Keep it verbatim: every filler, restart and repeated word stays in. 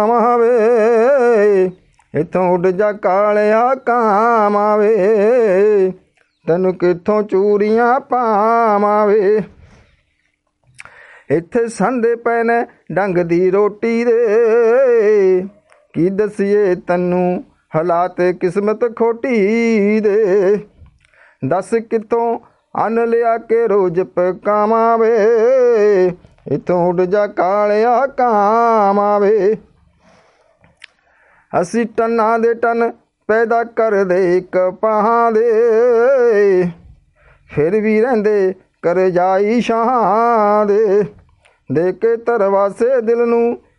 ਵੇ ਇੱਥੋਂ ਉੱਡ ਜਾ ਕਾਲਿਆ ਕਾਵਾਂ ਵੇ, ਤੈਨੂੰ ਕਿੱਥੋਂ ਚੂੜੀਆਂ ਪਾਵਾਂ ਵੇ। ਇੱਥੇ ਸੰਦੇ ਪਏ ਨੇ ਡੰਗ ਦੀ ਰੋਟੀ ਦੇ, ਕੀ ਦਸੀਏ ਤੈਨੂੰ ਹਾਲਾਤ ਕਿਸਮਤ ਖੋਟੀ ਦੇ। ਦੱਸ ਕਿੱਥੋਂ ਅੰਨ ਲਿਆ ਕੇ ਰੋਜ਼ ਪਕਾਵਾਂ ਵੇ, ਇੱਥੋਂ ਉੱਡ ਜਾ ਕਾਲਿਆ ਕਾਵਾਂ ਵੇ। ਅਸੀਂ ਟਨਾਂ ਦੇ ਟਨ ਪੈਦਾ ਕਰਦੇ ਕਪਾਹਾਂ ਦੇ, ਫਿਰ ਵੀ ਰਹਿੰਦੇ ਕਰਜ਼ਾਈ ਸ਼ਾਹਾਂ ਦੇ। ਦੇ ਕੇ ਧਰਵਾਸੇ ਦਿਲ ਨੂੰ